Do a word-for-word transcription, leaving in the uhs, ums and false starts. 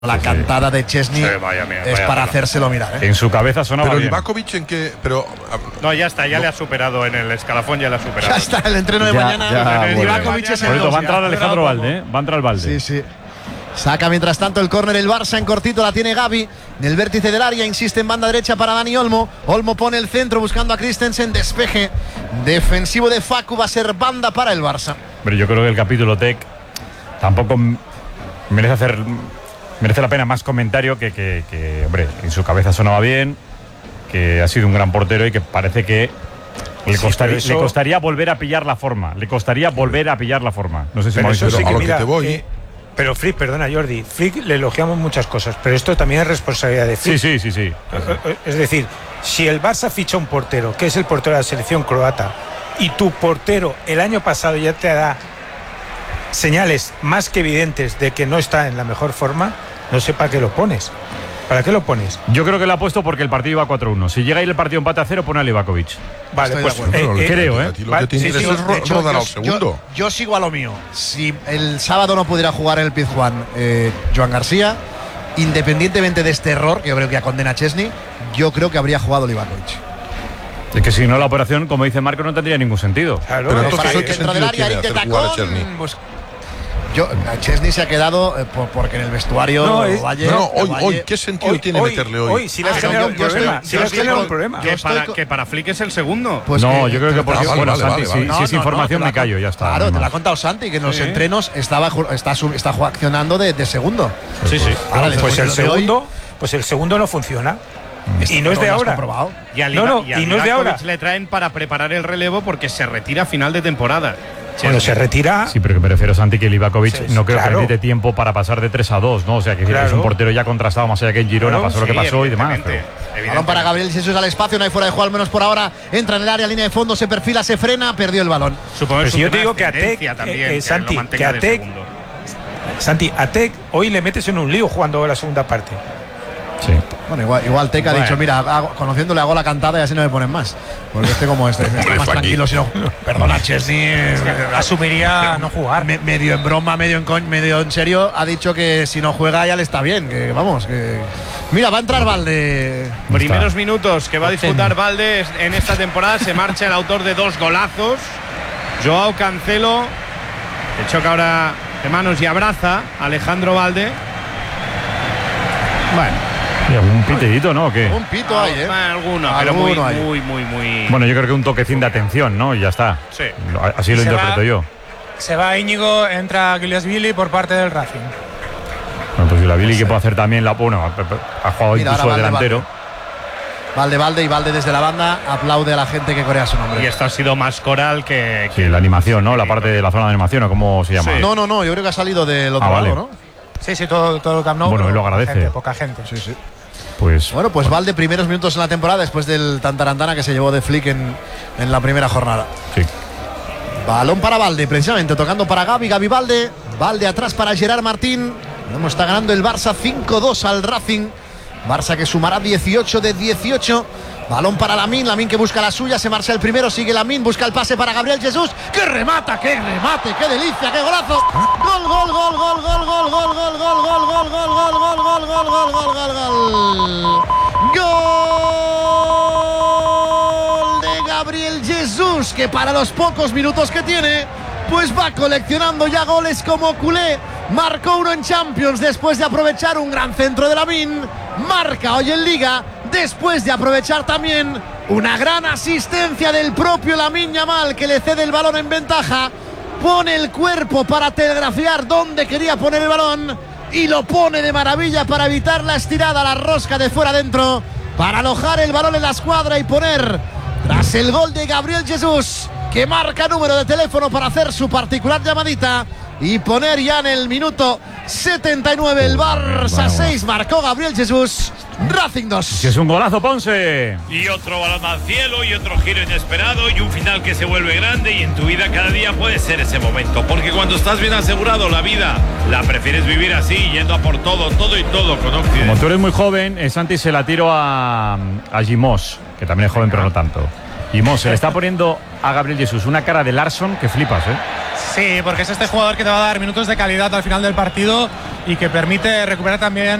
La sí, cantada sí. de Szczęsny sí, vaya, mira, es vaya para palo. hacérselo mirar, ¿eh? En su cabeza sonaba pero bien. Livakovic en qué, pero no, ya está, ya no. le ha superado en el escalafón, ya le ha superado. Ya está, el entreno de ya, mañana. Ya, el Livakovic es el Por eso dos, va a entrar ya. Alejandro Valde, ¿eh? Va a entrar Valde. Sí, sí. Saca mientras tanto el córner el Barça en cortito, la tiene Gavi. En el vértice del área, insiste en banda derecha para Dani Olmo. Olmo pone el centro buscando a Christensen. Despeje defensivo de Facu, va a ser banda para el Barça. Pero yo creo que el capítulo Tec tampoco merece hacer merece la pena más comentario que, que, que, hombre, en su cabeza sonaba bien, que ha sido un gran portero y que parece que le, sí, costaría, eso... le costaría volver a pillar la forma. Le costaría volver a pillar la forma. No sé si pero me eso habéis sí que, a lo mira, que te voy. Eh, pero Flick, perdona Jordi, Flick le elogiamos muchas cosas, pero esto también es responsabilidad de Flick. Sí, sí, sí, sí. Es decir, si el Barça ficha un portero, que es el portero de la selección croata, y tu portero el año pasado ya te da señales más que evidentes de que no está en la mejor forma, no sé para qué lo pones. ¿Para qué lo pones? Yo creo que lo ha puesto porque el partido iba cuatro uno. Si llega ahí el partido empate a cero, pone a Livakovic. Vale, Estoy pues de acuerdo. eh, eh, creo, ¿eh? A ti lo vale, que te sí, interesa sí, es De ro- hecho, rodar yo, al segundo. Yo, yo sigo a lo mío. Si el sábado no pudiera jugar en el Pizjuán eh, Joan García, independientemente de este error, que yo creo que ya condena a Szczęsny, yo creo que habría jugado Livakovic. Es que si no, la operación, como dice Marco, no tendría ningún sentido. Claro, Pero es entonces, que- ¿qué Dentro del sentido área, tiene intenta hacer jugar a con, Szczęsny? pues, yo, Szczęsny se ha quedado eh, por, porque en el vestuario No, es- Valle, No, no, hoy, Valle- hoy, ¿qué sentido tiene meterle hoy? Hoy, si le has Ah, generado yo- un yo estoy- problema. Si yo le has estoy generado con- un problema. yo Que estoy para, con- que para Flick es el segundo. Pues no, que- yo creo que por Ah, si, vale, bueno, vale, Santi, vale, si, vale. si No, es no, información no, me te la- callo, ya está. Claro, no te lo ha más. contado Santi, que en los Sí. entrenos estaba, ju- está, su- está ju- accionando de, de segundo. Sí, sí. Ahora, Pues después de el lo de hoy, segundo, pues el segundo no funciona. Y no es de lo has ahora. comprobado. Y a No, no, Liva- y no es de Livakovic ahora. le traen para preparar el relevo porque se retira a final de temporada. Bueno, se retira. Sí, pero que me refiero, Santi, que Livakovic Sí, no creo claro. que necesite tiempo para pasar de tres a dos, ¿no? O sea, que Claro. es un portero ya contrastado, más allá que en Girona Claro, pasó lo que Sí, pasó y demás. evidentemente, pero- Balón evidentemente. para Gabriel Jesús al espacio, no hay fuera de juego, al menos por ahora. Entra en el área, línea de fondo, se perfila, se frena, perdió el balón. Supongo Pero que si es yo te una digo que a tendencia Tec, también, eh, eh, que Santi, lo mantenga que a de Tec- segundo. Santi, a Tec hoy le metes en un lío jugando la segunda parte. Sí. Bueno, igual, igual Teca ha Bueno. dicho, mira, hago- conociéndole hago la cantada y así no me ponen más. Porque este como este, está más Aquí. tranquilo, si no. Perdona, Szczęsny. eh, Asumiría no jugar. me- medio en broma, medio en coñ, medio en serio, ha dicho que si no juega ya le está bien. Que vamos, que. Mira, va a entrar Valde. Primeros minutos que va a disputar Valde en esta temporada. Se marcha el autor de dos golazos, Joao Cancelo, que choca ahora de manos y abraza a Alejandro Valde. Bueno, Y algún pitidito, ¿no? ¿O qué? Un pito ahí, ¿eh? alguno, pero muy, Alguno hay. muy, muy, muy. Bueno, yo creo que un toquecín de atención, ¿no? Y ya está. Sí. Lo- Así lo Se interpreto va- yo. Se va Íñigo, entra Billy por parte del Racing. Bueno, pues la Billy que puede hacer también la. Bueno, ha- ha jugado Mira, incluso ahora de Valde, delantero. Valde, Valde y Valde desde la banda aplaude a la gente que corea su nombre. Y esto ha sido más coral que. Sí, la animación, ¿no? La parte de la zona de animación, ¿o cómo se llama? Sí. No, no, no, yo creo que ha salido del otro Ah, vale. lado, ¿no? Sí, sí, todo, todo el Camp Nou. Bueno, pero él lo poca agradece. gente, poca gente. Sí, sí. Pues. Bueno, pues Valde, primeros minutos en la temporada después del Tantarantana que se llevó de Flick en, en la primera jornada. Sí. Balón para Valde, precisamente tocando para Gavi, Gavi Valde. Valde atrás para Gerard Martín. Como está ganando el Barça cinco dos al Racing. Barça que sumará dieciocho de dieciocho. Balón para Lamine, Lamine que busca la suya, se marcha el primero, sigue Lamine, busca el pase para Gabriel Jesús. ¡Qué remata, qué remate, qué delicia, qué golazo! Gol, gol, gol, gol, gol, gol, gol, gol, gol, gol, gol, gol, gol, gol, gol, gol, gol, gol, gol, gol. Gol de Gabriel Jesús, que para los pocos minutos que tiene, pues va coleccionando ya goles como culé. Marcó uno en Champions después de aprovechar un gran centro de Lamine. Marca hoy en Liga después de aprovechar también una gran asistencia del propio Lamine Yamal, que le cede el balón en ventaja. Pone el cuerpo para telegrafiar dónde quería poner el balón y lo pone de maravilla para evitar la estirada, la rosca de fuera adentro, para alojar el balón en la escuadra y poner, tras el gol de Gabriel Jesús, que marca número de teléfono para hacer su particular llamadita, y poner ya en el minuto setenta y nueve el Barça seis, marcó Gabriel Jesús, Racing dos. Si es un golazo, Ponce. Y otro balón al cielo y otro giro inesperado y un final que se vuelve grande, y en tu vida cada día puede ser ese momento, porque cuando estás bien asegurado la vida la prefieres vivir así, yendo a por todo, todo y todo con Occidente. Como tú eres muy joven, eh, Santi, se la tiro a, a Gimos, que también es joven pero no tanto. Gimos, se le está poniendo a Gabriel Jesús una cara de Larsson que flipas, ¿eh? Sí, porque es este jugador que te va a dar minutos de calidad al final del partido y que permite recuperar también